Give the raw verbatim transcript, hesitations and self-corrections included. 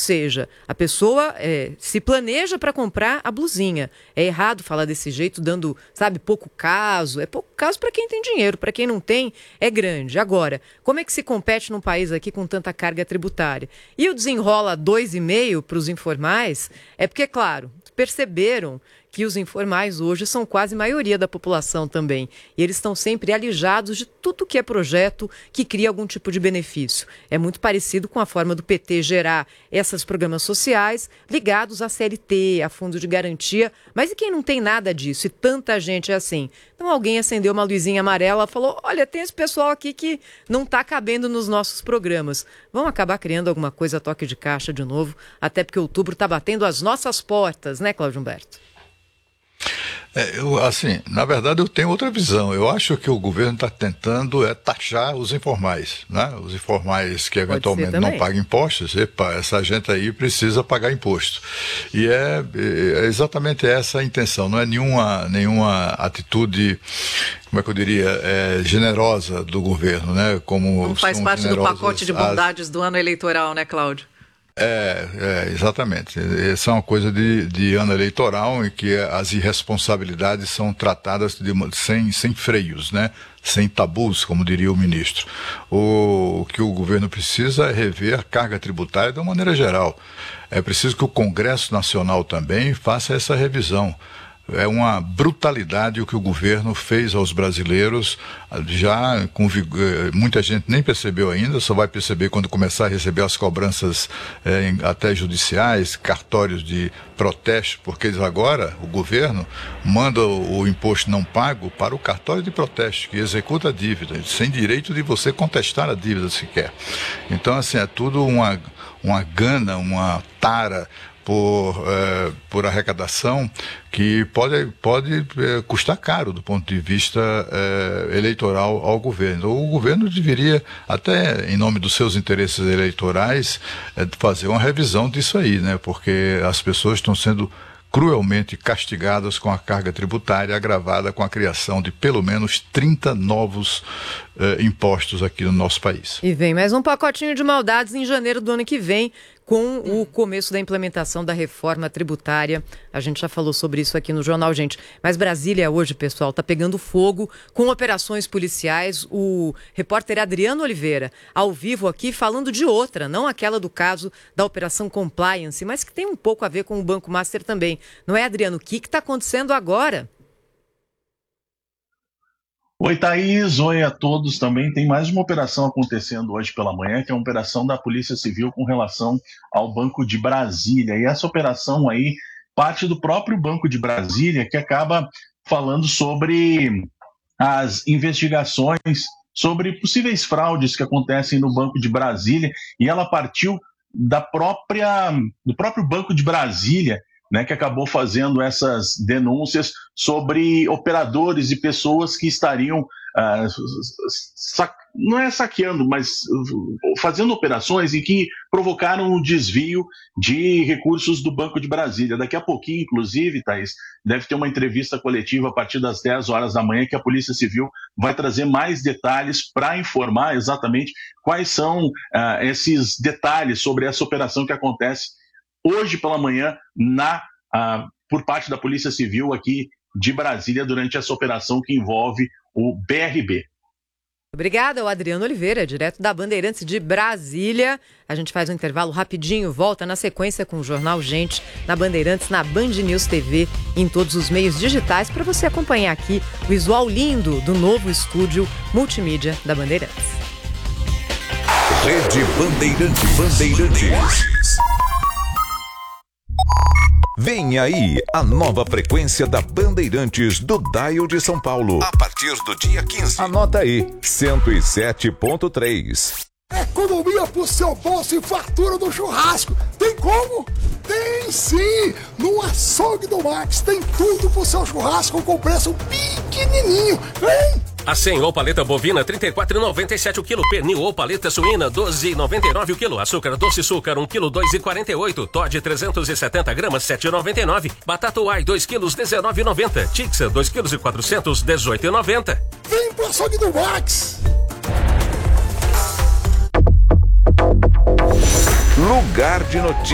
seja, a pessoa é, se planeja para comprar a blusinha. É errado falar desse jeito, dando, sabe, pouco caso. É pouco caso para quem tem dinheiro, para quem não tem, é grande. Agora, como é que se compete num país aqui com tanta carga tributária? E o desenrola dois e meio para os informais, é porque, claro, perceberam que os informais hoje são quase maioria da população também. E eles estão sempre alijados de tudo que é projeto que cria algum tipo de benefício. É muito parecido com a forma do P T gerar esses programas sociais ligados à C L T, a fundo de garantia. Mas e quem não tem nada disso? E tanta gente é assim. Então alguém acendeu uma luzinha amarela e falou, olha, tem esse pessoal aqui que não está cabendo nos nossos programas. Vamos acabar criando alguma coisa a toque de caixa de novo, até porque outubro está batendo as nossas portas, né, Cláudio Humberto? É, eu, assim, na verdade eu tenho outra visão. Eu acho que o governo está tentando é, taxar os informais, né? Os informais que eventualmente não pagam impostos. Epa, essa gente aí precisa pagar imposto. E é, é exatamente essa a intenção. Não é nenhuma, nenhuma atitude, como é que eu diria, é, generosa do governo, né? Como não faz parte do pacote de bondades as... do ano eleitoral, né, Cláudio? É, é, exatamente. Essa é uma coisa de, de ano eleitoral em que as irresponsabilidades são tratadas de, sem, sem freios, né? Sem tabus, como diria o ministro. O, o que o governo precisa é rever a carga tributária de uma maneira geral. É preciso que o Congresso Nacional também faça essa revisão. É uma brutalidade o que o governo fez aos brasileiros, já com muita gente nem percebeu ainda, só vai perceber quando começar a receber as cobranças é, até judiciais, cartórios de protesto, porque eles agora, o governo, manda o, o imposto não pago para o cartório de protesto, que executa a dívida, sem direito de você contestar a dívida sequer. Então, assim, é tudo uma, uma gana, uma tara, Por, eh, por arrecadação que pode, pode eh, custar caro do ponto de vista eh, eleitoral ao governo. O governo deveria, até em nome dos seus interesses eleitorais, eh, fazer uma revisão disso aí, né? Porque as pessoas estão sendo cruelmente castigadas com a carga tributária agravada com a criação de pelo menos trinta novos eh, impostos aqui no nosso país. E vem mais um pacotinho de maldades em janeiro do ano que vem, com o começo da implementação da reforma tributária. A gente já falou sobre isso aqui no Jornal Gente. Mas Brasília hoje, pessoal, está pegando fogo com operações policiais. O repórter Adriano Oliveira, ao vivo aqui, falando de outra, não aquela do caso da Operação Compliance, mas que tem um pouco a ver com o Banco Master também. Não é, Adriano? O que está acontecendo agora? Oi, Thaís. Oi a todos também. Tem mais uma operação acontecendo hoje pela manhã, que é uma operação da Polícia Civil com relação ao Banco de Brasília. E essa operação aí parte do próprio Banco de Brasília, que acaba falando sobre as investigações, sobre possíveis fraudes que acontecem no Banco de Brasília. E ela partiu da própria, do próprio Banco de Brasília, né, que acabou fazendo essas denúncias sobre operadores e pessoas que estariam, uh, sac... não é saqueando, mas fazendo operações em que provocaram o desvio de recursos do Banco de Brasília. Daqui a pouquinho, inclusive, Thaís, deve ter uma entrevista coletiva a partir das dez horas da manhã, que a Polícia Civil vai trazer mais detalhes para informar exatamente quais são uh, esses detalhes sobre essa operação que acontece hoje pela manhã, na, uh, por parte da Polícia Civil aqui de Brasília, durante essa operação que envolve o B R B. Obrigada ao Adriano Oliveira, direto da Bandeirantes de Brasília. A gente faz um intervalo rapidinho, volta na sequência com o Jornal Gente, na Bandeirantes, na Band News T V, em todos os meios digitais, para você acompanhar aqui o visual lindo do novo estúdio multimídia da Bandeirantes. Rede Bandeirantes. Bandeirantes. Vem aí a nova frequência da Bandeirantes do Dial de São Paulo. A partir do dia quinze. Anota aí, cento e sete ponto três. Economia pro seu bolso e fartura do churrasco. Tem como? Tem sim! No Açougue do Max tem tudo pro seu churrasco com preço pequenininho. Vem! Acém ou paleta bovina trinta e quatro reais e noventa e sete o quilo. Pernil ou paleta suína doze reais e noventa e nove o quilo. Açúcar doce açúcar um quilo dois reais e quarenta e oito. Toddy trezentos e setenta gramas sete reais e noventa e nove. Batata Uai dois quilos dezenove reais e noventa. Tixa dois quilos e quatrocentos dezoito reais e noventa. Vem pro Açougue do Max! Lugar de notícias.